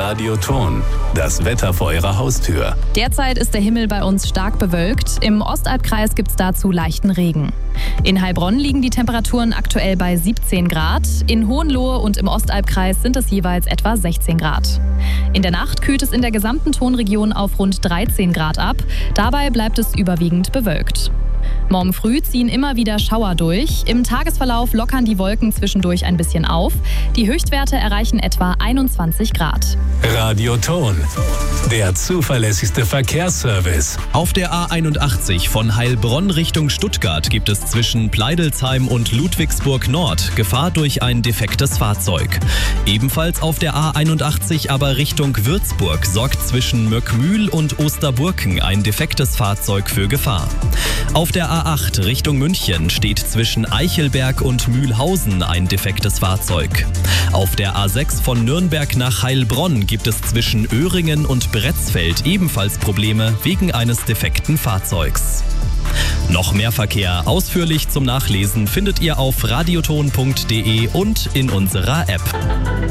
Radioton, das Wetter vor Ihrer Haustür. Derzeit ist der Himmel bei uns stark bewölkt. Im Ostalbkreis gibt es dazu leichten Regen. In Heilbronn liegen die Temperaturen aktuell bei 17 Grad. In Hohenlohe und im Ostalbkreis sind es jeweils etwa 16 Grad. In der Nacht kühlt es in der gesamten Tonregion auf rund 13 Grad ab. Dabei bleibt es überwiegend bewölkt. Morgen früh ziehen immer wieder Schauer durch. Im Tagesverlauf lockern die Wolken zwischendurch ein bisschen auf. Die Höchstwerte erreichen etwa 21 Grad. Radioton, der zuverlässigste Verkehrsservice. Auf der A81 von Heilbronn Richtung Stuttgart gibt es zwischen Pleidelsheim und Ludwigsburg Nord Gefahr durch ein defektes Fahrzeug. Ebenfalls auf der A81 aber Richtung Würzburg sorgt zwischen Möckmühl und Osterburken ein defektes Fahrzeug für Gefahr. Auf der A8 Richtung München steht zwischen Eichelberg und Mühlhausen ein defektes Fahrzeug. Auf der A6 von Nürnberg nach Heilbronn gibt es zwischen Öhringen und Bretzfeld ebenfalls Probleme wegen eines defekten Fahrzeugs. Noch mehr Verkehr ausführlich zum Nachlesen findet ihr auf radioton.de und in unserer App.